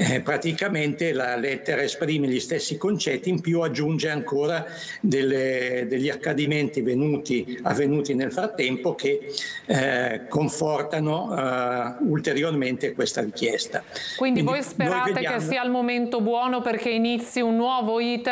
praticamente la lettera esprime gli stessi concetti, in più aggiunge ancora degli accadimenti avvenuti nel frattempo che confortano ulteriormente questa richiesta. Quindi voi sperate che sia il momento buono perché inizi un nuovo iter